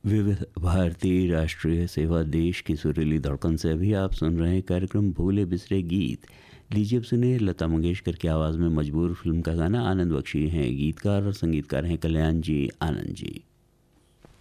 विविध भारतीय राष्ट्रीय सेवा देश की सुरीली धड़कन से अभी आप सुन रहे हैं कार्यक्रम भूले बिसरे गीत। लीजिए अब सुनिए लता मंगेशकर की आवाज़ में मजबूर फिल्म का गाना आनंद बख्शी हैं। गीतकार और संगीतकार हैं कल्याण जी आनंद जी।